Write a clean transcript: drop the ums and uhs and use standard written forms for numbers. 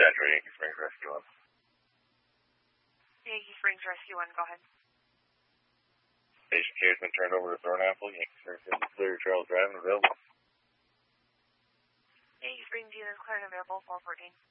Central, Yankee Springs Rescue 1. Yankee Springs Rescue 1, go ahead. Patient K has been turned over to Thornapple. Yankee Springs clear, Charles Drive, available. Yankee Springs unit clear and available, 414.